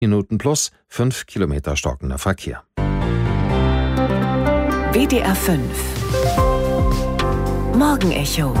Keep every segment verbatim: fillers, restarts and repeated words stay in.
Minuten plus fünf Kilometer stockender Verkehr. W D R fünf Morgenecho.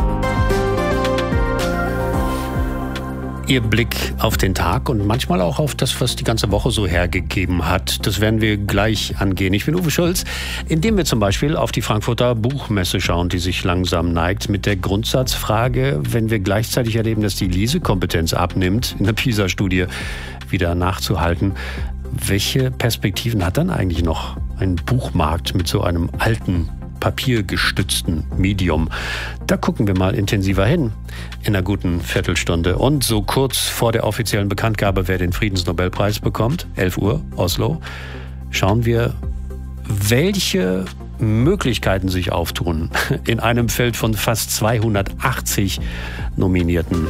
Ihr Blick auf den Tag und manchmal auch auf das, was die ganze Woche so hergegeben hat, das werden wir gleich angehen. Ich bin Uwe Schulz, indem wir zum Beispiel auf die Frankfurter Buchmesse schauen, die sich langsam neigt, mit der Grundsatzfrage, wenn wir gleichzeitig erleben, dass die Lesekompetenz abnimmt, in der PISA-Studie wieder nachzuhalten. Welche Perspektiven hat dann eigentlich noch ein Buchmarkt mit so einem alten, papiergestützten Medium? Da gucken wir mal intensiver hin in einer guten Viertelstunde. Und so kurz vor der offiziellen Bekanntgabe, wer den Friedensnobelpreis bekommt, elf Uhr, Oslo, schauen wir, welche Möglichkeiten sich auftun in einem Feld von fast zweihundertachtzig Nominierten.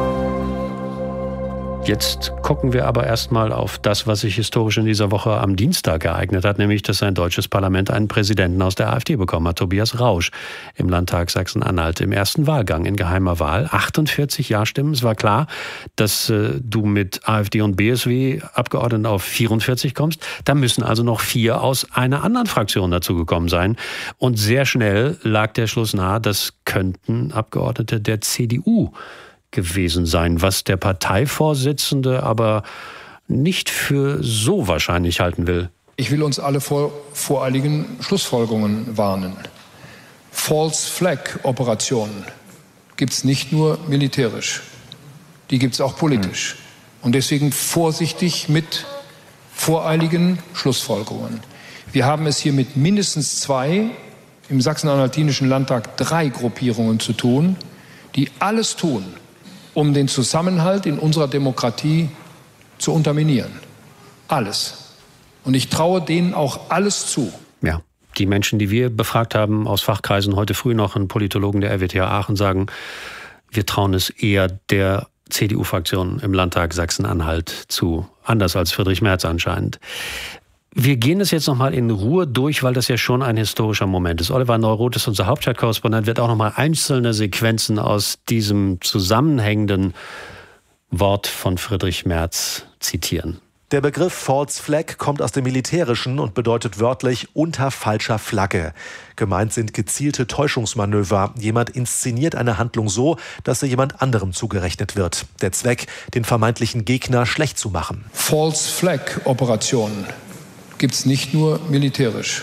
Jetzt gucken wir aber erstmal auf das, was sich historisch in dieser Woche am Dienstag ereignet hat, nämlich, dass ein deutsches Parlament einen Präsidenten aus der AfD bekommen hat, Tobias Rausch, im Landtag Sachsen-Anhalt, im ersten Wahlgang in geheimer Wahl. achtundvierzig Ja-Stimmen. Es war klar, dass äh, du mit AfD und B S W-Abgeordneten auf vierundvierzig kommst. Da müssen also noch vier aus einer anderen Fraktion dazugekommen sein. Und sehr schnell lag der Schluss nahe, das könnten Abgeordnete der C D U gewesen sein, was der Parteivorsitzende aber nicht für so wahrscheinlich halten will. Ich will uns alle vor voreiligen Schlussfolgerungen warnen. False Flag Operationen gibt es nicht nur militärisch, die gibt es auch politisch. Und deswegen vorsichtig mit voreiligen Schlussfolgerungen. Wir haben es hier mit mindestens zwei, im Sachsen-Anhaltinischen Landtag drei Gruppierungen zu tun, die alles tun, um den Zusammenhalt in unserer Demokratie zu unterminieren. Alles. Und ich traue denen auch alles zu. Ja, die Menschen, die wir befragt haben aus Fachkreisen, heute früh noch ein Politologen der R W T H Aachen, sagen, wir trauen es eher der C D U-Fraktion im Landtag Sachsen-Anhalt zu. Anders als Friedrich Merz anscheinend. Wir gehen es jetzt nochmal in Ruhe durch, weil das ja schon ein historischer Moment ist. Oliver Neuroth ist unser Hauptstadtkorrespondent, wird auch nochmal einzelne Sequenzen aus diesem zusammenhängenden Wort von Friedrich Merz zitieren. Der Begriff False Flag kommt aus dem Militärischen und bedeutet wörtlich unter falscher Flagge. Gemeint sind gezielte Täuschungsmanöver. Jemand inszeniert eine Handlung so, dass sie jemand anderem zugerechnet wird. Der Zweck, den vermeintlichen Gegner schlecht zu machen. False Flag Operationen gibt es nicht nur militärisch,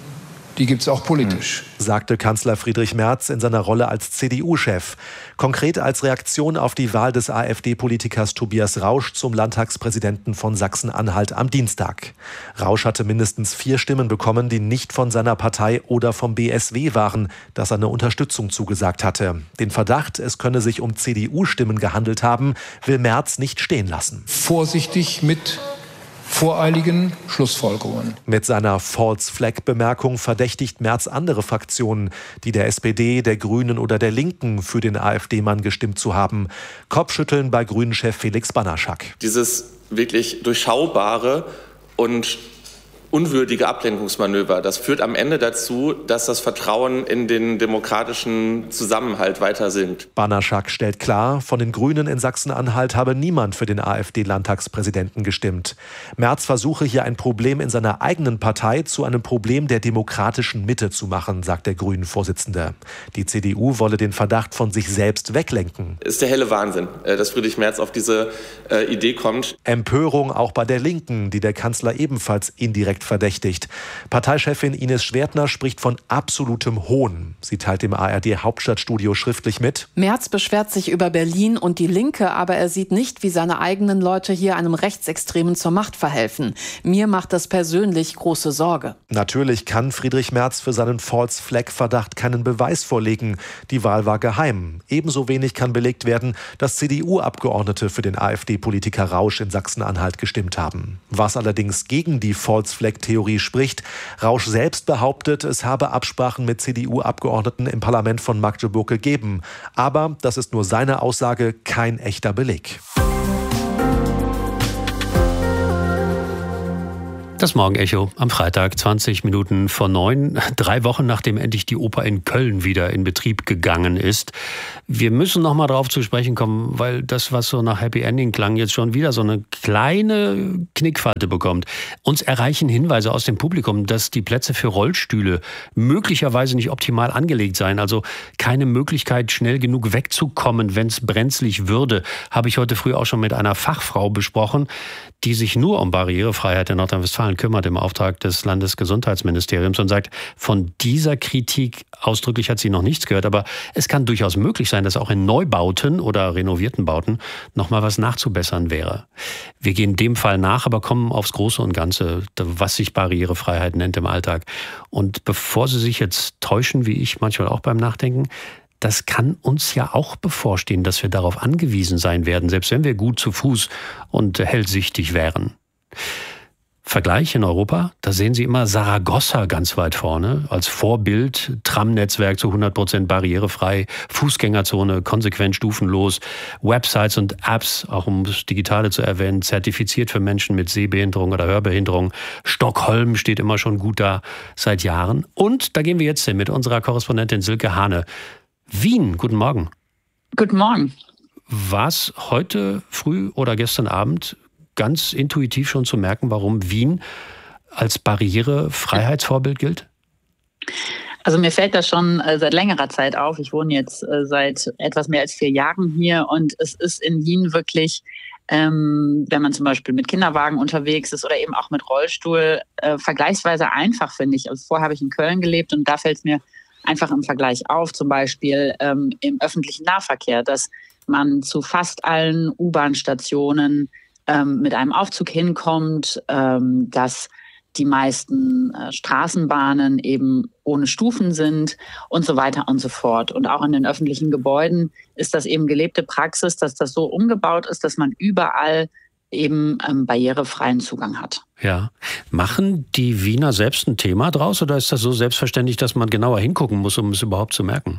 die gibt es auch politisch. Sagte Kanzler Friedrich Merz in seiner Rolle als C D U-Chef. Konkret als Reaktion auf die Wahl des AfD-Politikers Tobias Rausch zum Landtagspräsidenten von Sachsen-Anhalt am Dienstag. Rausch hatte mindestens vier Stimmen bekommen, die nicht von seiner Partei oder vom B S W waren, das seine Unterstützung zugesagt hatte. Den Verdacht, es könne sich um C D U-Stimmen gehandelt haben, will Merz nicht stehen lassen. Vorsichtig mit voreiligen Schlussfolgerungen. Mit seiner False-Flag-Bemerkung verdächtigt Merz andere Fraktionen, die der S P D, der Grünen oder der Linken für den AfD-Mann gestimmt zu haben. Kopfschütteln bei Grünen-Chef Felix Banaschak. Dieses wirklich durchschaubare und unwürdige Ablenkungsmanöver, das führt am Ende dazu, dass das Vertrauen in den demokratischen Zusammenhalt weiter sinkt. Banaschak stellt klar, von den Grünen in Sachsen-Anhalt habe niemand für den AfD-Landtagspräsidenten gestimmt. Merz versuche hier ein Problem in seiner eigenen Partei zu einem Problem der demokratischen Mitte zu machen, sagt der Grünen-Vorsitzende. Die C D U wolle den Verdacht von sich selbst weglenken. Ist der helle Wahnsinn, dass Friedrich Merz auf diese äh, Idee kommt. Empörung auch bei der Linken, die der Kanzler ebenfalls indirekt verdächtigt. Parteichefin Ines Schwertner spricht von absolutem Hohn. Sie teilt dem A R D-Hauptstadtstudio schriftlich mit: Merz beschwert sich über Berlin und die Linke, aber er sieht nicht, wie seine eigenen Leute hier einem Rechtsextremen zur Macht verhelfen. Mir macht das persönlich große Sorge. Natürlich kann Friedrich Merz für seinen False-Flag-Verdacht keinen Beweis vorlegen. Die Wahl war geheim. Ebenso wenig kann belegt werden, dass C D U-Abgeordnete für den AfD-Politiker Rausch in Sachsen-Anhalt gestimmt haben. Was allerdings gegen die False-Flag-Theorie spricht: Rausch selbst behauptet, es habe Absprachen mit C D U-Abgeordneten im Parlament von Magdeburg gegeben. Aber das ist nur seine Aussage, kein echter Beleg. Das Morgenecho am Freitag, zwanzig Minuten vor neun, drei Wochen nachdem endlich die Oper in Köln wieder in Betrieb gegangen ist. Wir müssen noch mal darauf zu sprechen kommen, weil das, was so nach Happy Ending klang, jetzt schon wieder so eine kleine Knickfalte bekommt. Uns erreichen Hinweise aus dem Publikum, dass die Plätze für Rollstühle möglicherweise nicht optimal angelegt seien. Also keine Möglichkeit, schnell genug wegzukommen, wenn es brenzlig würde. Habe ich heute früh auch schon mit einer Fachfrau besprochen, die sich nur um Barrierefreiheit in Nordrhein-Westfalen kümmert im Auftrag des Landesgesundheitsministeriums und sagt, von dieser Kritik ausdrücklich hat sie noch nichts gehört. Aber es kann durchaus möglich sein, dass auch in Neubauten oder renovierten Bauten noch mal was nachzubessern wäre. Wir gehen dem Fall nach, aber kommen aufs Große und Ganze, was sich Barrierefreiheit nennt im Alltag. Und bevor Sie sich jetzt täuschen, wie ich manchmal auch beim Nachdenken, das kann uns ja auch bevorstehen, dass wir darauf angewiesen sein werden, selbst wenn wir gut zu Fuß und hellsichtig wären. Vergleich in Europa, da sehen Sie immer Saragossa ganz weit vorne als Vorbild, Tramnetzwerk zu hundert Prozent barrierefrei, Fußgängerzone konsequent stufenlos, Websites und Apps, auch um das Digitale zu erwähnen, zertifiziert für Menschen mit Sehbehinderung oder Hörbehinderung. Stockholm steht immer schon gut da seit Jahren. Und da gehen wir jetzt hin mit unserer Korrespondentin Silke Hane. Wien, guten Morgen. Guten Morgen. War es heute früh oder gestern Abend ganz intuitiv schon zu merken, warum Wien als Barrierefreiheitsvorbild gilt? Also mir fällt das schon äh, seit längerer Zeit auf. Ich wohne jetzt äh, seit etwas mehr als vier Jahren hier und es ist in Wien wirklich, ähm, wenn man zum Beispiel mit Kinderwagen unterwegs ist oder eben auch mit Rollstuhl, äh, vergleichsweise einfach, finde ich. Also vorher habe ich in Köln gelebt und da fällt es mir einfach im Vergleich auf, zum Beispiel ähm, im öffentlichen Nahverkehr, dass man zu fast allen U-Bahn-Stationen ähm, mit einem Aufzug hinkommt, ähm, dass die meisten äh, Straßenbahnen eben ohne Stufen sind und so weiter und so fort. Und auch in den öffentlichen Gebäuden ist das eben gelebte Praxis, dass das so umgebaut ist, dass man überall eben ähm, barrierefreien Zugang hat. Ja. Machen die Wiener selbst ein Thema draus oder ist das so selbstverständlich, dass man genauer hingucken muss, um es überhaupt zu merken?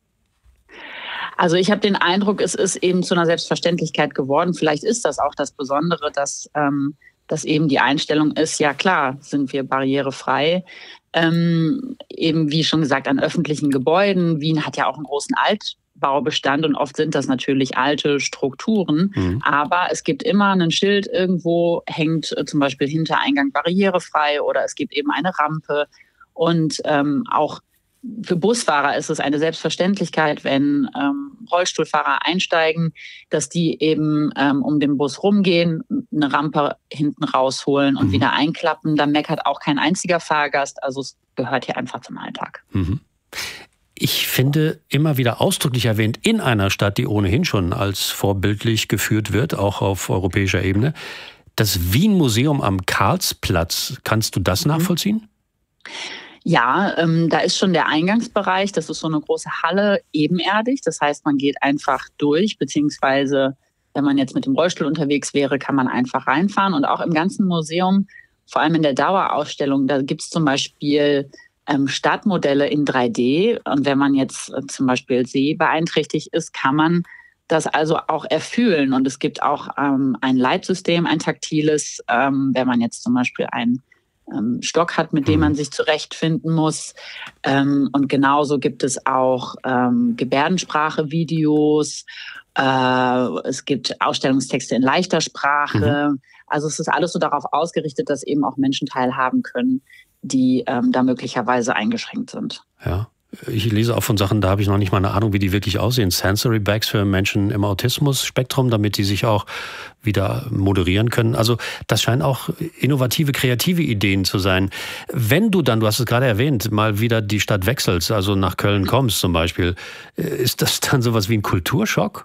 Also ich habe den Eindruck, es ist eben zu einer Selbstverständlichkeit geworden. Vielleicht ist das auch das Besondere, dass, ähm, dass eben die Einstellung ist, ja klar, sind wir barrierefrei. Ähm, eben wie schon gesagt, an öffentlichen Gebäuden. Wien hat ja auch einen großen Altbaubestand und oft sind das natürlich alte Strukturen. Mhm. Aber es gibt immer ein Schild irgendwo, hängt äh, zum Beispiel hinter Eingang barrierefrei oder es gibt eben eine Rampe. Und ähm, auch für Busfahrer ist es eine Selbstverständlichkeit, wenn ähm, Rollstuhlfahrer einsteigen, dass die eben ähm, um den Bus rumgehen, eine Rampe hinten rausholen und mhm. wieder einklappen. Da meckert auch kein einziger Fahrgast. Also es gehört hier einfach zum Alltag. Mhm. Ich finde immer wieder ausdrücklich erwähnt, in einer Stadt, die ohnehin schon als vorbildlich geführt wird, auch auf europäischer Ebene, das Wien-Museum am Karlsplatz. Kannst du das mhm. nachvollziehen? Ja, ähm, da ist schon der Eingangsbereich, das ist so eine große Halle, ebenerdig. Das heißt, man geht einfach durch, beziehungsweise wenn man jetzt mit dem Rollstuhl unterwegs wäre, kann man einfach reinfahren. Und auch im ganzen Museum, vor allem in der Dauerausstellung, da gibt es zum Beispiel ähm, Stadtmodelle in drei D. Und wenn man jetzt äh, zum Beispiel sehbeeinträchtigt ist, kann man das also auch erfühlen. Und es gibt auch ähm, ein Leitsystem, ein taktiles, ähm, wenn man jetzt zum Beispiel ein Ähm, Stock hat, mit dem man sich zurechtfinden muss. Ähm, und genauso gibt es auch ähm, Gebärdensprache-Videos. Äh, es gibt Ausstellungstexte in leichter Sprache. Mhm. Also es ist alles so darauf ausgerichtet, dass eben auch Menschen teilhaben können, die ähm, da möglicherweise eingeschränkt sind. Ja. Ich lese auch von Sachen, da habe ich noch nicht mal eine Ahnung, wie die wirklich aussehen. Sensory Bags für Menschen im Autismus-Spektrum, damit die sich auch wieder moderieren können. Also das scheinen auch innovative, kreative Ideen zu sein. Wenn du dann, du hast es gerade erwähnt, mal wieder die Stadt wechselst, also nach Köln kommst zum Beispiel, ist das dann sowas wie ein Kulturschock?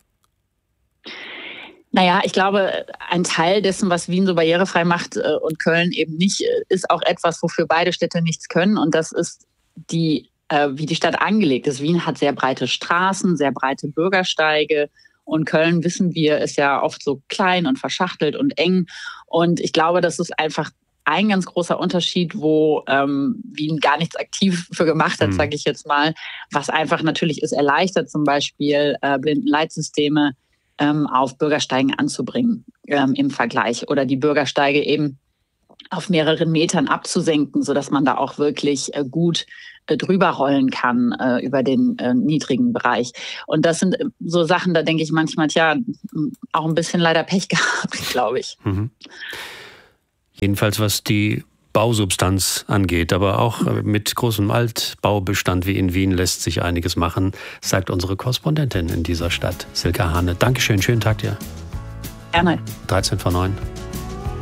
Naja, ich glaube, ein Teil dessen, was Wien so barrierefrei macht und Köln eben nicht, ist auch etwas, wofür beide Städte nichts können. Und das ist die wie die Stadt angelegt ist. Wien hat sehr breite Straßen, sehr breite Bürgersteige und Köln, wissen wir, ist ja oft so klein und verschachtelt und eng. Und ich glaube, das ist einfach ein ganz großer Unterschied, wo ähm, Wien gar nichts aktiv für gemacht hat, mhm. sage ich jetzt mal. Was einfach natürlich ist, erleichtert zum Beispiel äh, Blindenleitsysteme ähm, auf Bürgersteigen anzubringen ähm, im Vergleich. Oder die Bürgersteige eben auf mehreren Metern abzusenken, sodass man da auch wirklich äh, gut äh, drüber rollen kann äh, über den äh, niedrigen Bereich. Und das sind so Sachen, da denke ich manchmal, tja, auch ein bisschen leider Pech gehabt, glaube ich. Mhm. Jedenfalls was die Bausubstanz angeht, aber auch mit großem Altbaubestand wie in Wien lässt sich einiges machen, sagt unsere Korrespondentin in dieser Stadt, Silke Hane. Dankeschön, schönen Tag dir. Gerne. dreizehn vor neun.